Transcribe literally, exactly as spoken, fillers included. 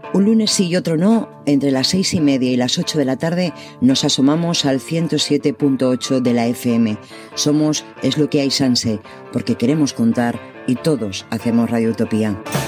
Un lunes sí y otro no, entre las seis y media y las ocho de la tarde, nos asomamos al ciento siete punto ocho de la F M. Somos Es lo que hay Sanse, porque queremos contar y todos hacemos Radio Utopía.